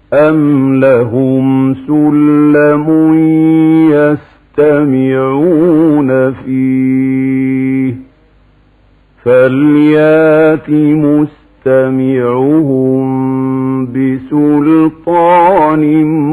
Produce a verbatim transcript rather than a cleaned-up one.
أم لهم سلم يستمعون فيه فليات مستمعهم بسلطان